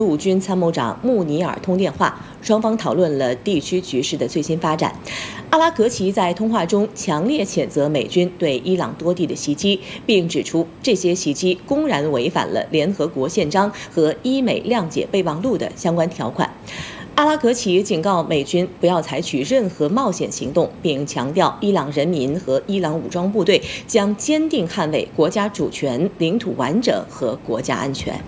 陆军参谋长穆尼尔通电话，双方讨论了地区局势的最新发展。阿拉格齐在通话中强烈谴责美军对伊朗多地的袭击，并指出这些袭击公然违反了联合国宪章和伊美谅解备忘录的相关条款。阿拉格齐警告美军不要采取任何冒险行动，并强调伊朗人民和伊朗武装部队将坚定捍卫国家主权、领土完整和国家安全。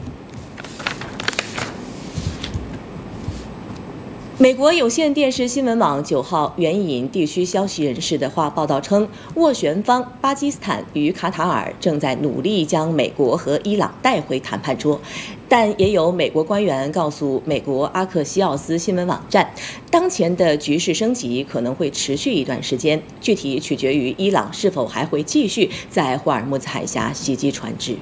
美国有线电视新闻网9号援引地区消息人士的话报道称，斡旋方巴基斯坦与卡塔尔正在努力将美国和伊朗带回谈判桌，但也有美国官员告诉美国阿克西奥斯新闻网站，当前的局势升级可能会持续一段时间，具体取决于伊朗是否还会继续在霍尔木兹海峡袭击船只。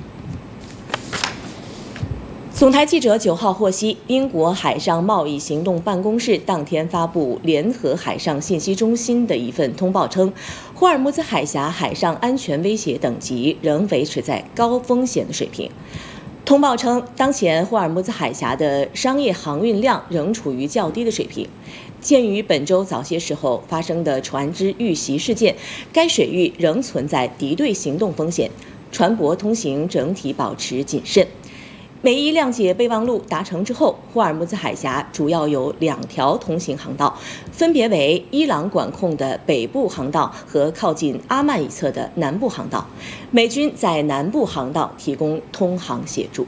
总台记者9号获悉，英国海上贸易行动办公室当天发布联合海上信息中心的一份通报称，霍尔木兹海峡海上安全威胁等级仍维持在高风险的水平。通报称，当前霍尔木兹海峡的商业航运量仍处于较低的水平。鉴于本周早些时候发生的船只遇袭事件，该水域仍存在敌对行动风险，船舶通行整体保持谨慎。美伊谅解备忘录达成之后，霍尔木兹海峡主要有2条通行航道，分别为伊朗管控的北部航道和靠近阿曼一侧的南部航道。美军在南部航道提供通航协助。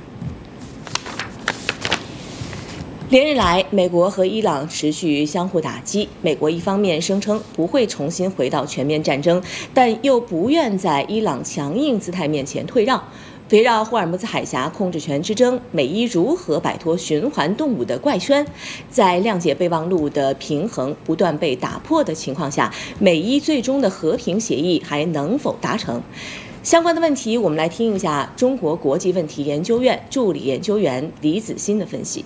连日来，美国和伊朗持续相互打击。美国一方面声称不会重新回到全面战争，但又不愿在伊朗强硬姿态面前退让。围绕霍尔木兹海峡控制权之争，美伊如何摆脱循环动物的怪圈？在谅解备忘录的平衡不断被打破的情况下，美伊最终的和平协议还能否达成？相关的问题，我们来听一下中国国际问题研究院助理研究员李子欣的分析。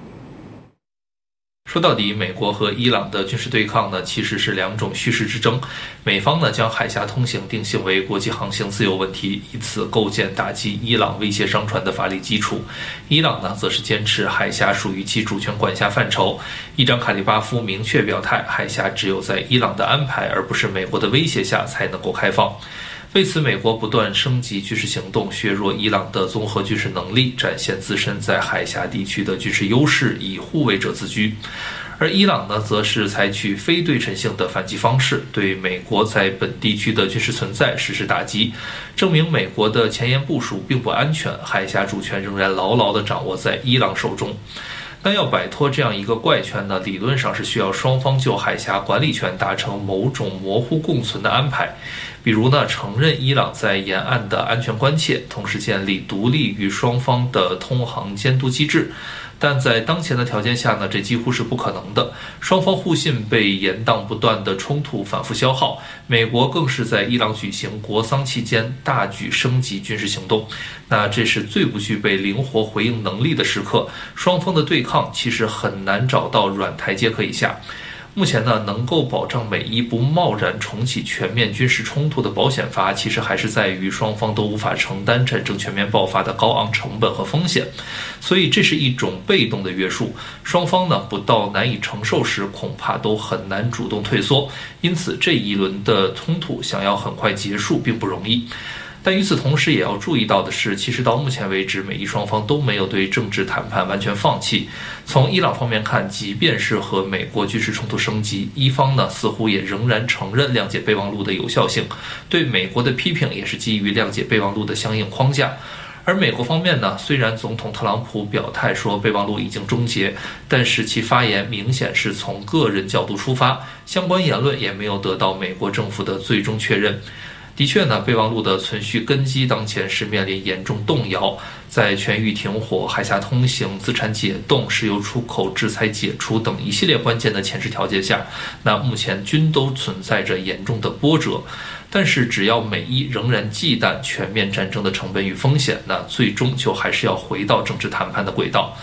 说到底，美国和伊朗的军事对抗呢，其实是2种叙事之争。美方呢将海峡通行定性为国际航行自由问题，以此构建打击伊朗威胁商船的法理基础。伊朗呢则是坚持海峡属于其主权管辖范畴。议长卡利巴夫明确表态，海峡只有在伊朗的安排，而不是美国的威胁下才能够开放。为此，美国不断升级军事行动，削弱伊朗的综合军事能力，展现自身在海峡地区的军事优势，以护卫者自居。而伊朗呢，则是采取非对称性的反击方式，对美国在本地区的军事存在实施打击，证明美国的前沿部署并不安全，海峡主权仍然牢牢地掌握在伊朗手中。但要摆脱这样一个怪圈呢，理论上是需要双方就海峡管理权达成某种模糊共存的安排，比如呢，承认伊朗在沿岸的安全关切，同时建立独立于双方的通航监督机制。但在当前的条件下呢，这几乎是不可能的。双方互信被延宕不断的冲突反复消耗，美国更是在伊朗举行国丧期间大举升级军事行动。那这是最不具备灵活回应能力的时刻，双方的对抗其实很难找到软台阶可以下。目前呢，能够保障美伊不贸然重启全面军事冲突的保险阀，其实还是在于双方都无法承担战争全面爆发的高昂成本和风险。所以这是一种被动的约束，双方呢不到难以承受时，恐怕都很难主动退缩。因此这一轮的冲突想要很快结束并不容易。但与此同时也要注意到的是，其实到目前为止，美伊双方都没有对政治谈判完全放弃。从伊朗方面看，即便是和美国军事冲突升级，伊方呢似乎也仍然承认谅解备忘录的有效性，对美国的批评也是基于谅解备忘录的相应框架。而美国方面呢，虽然总统特朗普表态说备忘录已经终结，但是其发言明显是从个人角度出发，相关言论也没有得到美国政府的最终确认。的确呢，备忘录的存续根基当前是面临严重动摇，在全域停火、海峡通行、资产解冻、石油出口制裁解除等一系列关键的前置条件下，那目前均都存在着严重的波折。但是只要美伊仍然忌惮全面战争的成本与风险，那最终就还是要回到政治谈判的轨道。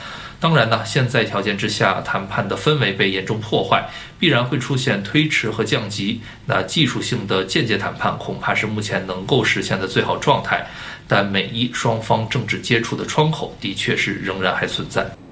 当然呢，现在条件之下，谈判的氛围被严重破坏，必然会出现推迟和降级。那技术性的间接谈判恐怕是目前能够实现的最好状态，但每一双方政治接触的窗口的确是仍然还存在。